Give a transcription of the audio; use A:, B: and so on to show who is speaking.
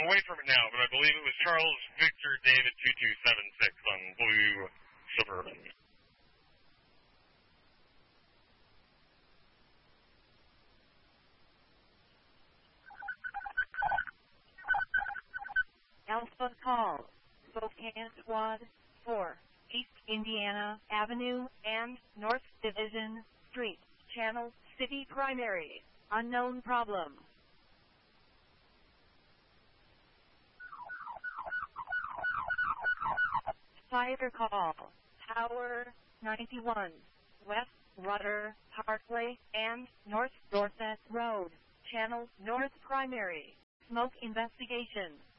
A: away from it now, but I believe it was Charles Victor David 2276 on Blue Suburban.
B: Alpha Call, Spokane Squad 4, East Indiana Avenue and North Division Street, Channel City Primary, unknown problem. Fire Call, Tower 91, West Rudder Parkway and North Dorset Road, Channel North Primary, smoke investigation.